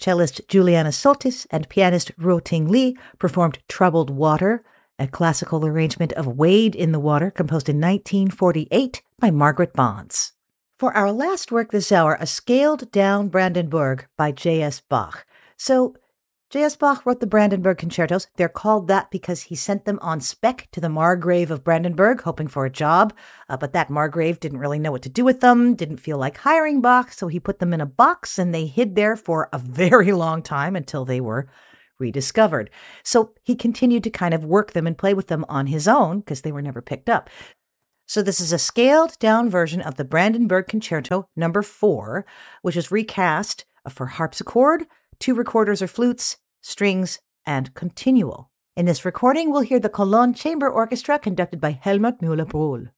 Cellist Juliana Soltis and pianist Ruoting Li performed Troubled Water, a classical arrangement of Wade in the Water composed in 1948 by Margaret Bonds. For our last work this hour, a scaled-down Brandenburg by J.S. Bach. So, J.S. Bach wrote the Brandenburg concertos. They're called that because he sent them on spec to the Margrave of Brandenburg, hoping for a job. But that Margrave didn't really know what to do with them, didn't feel like hiring Bach, so he put them in a box and they hid there for a very long time until they were rediscovered. So he continued to kind of work them and play with them on his own because they were never picked up. So this is a scaled-down version of the Brandenburg Concerto No. 4, which is recast for harpsichord, 2 recorders or flutes, strings, and continual. In this recording, we'll hear the Cologne Chamber Orchestra conducted by Helmut Müller-Brühl.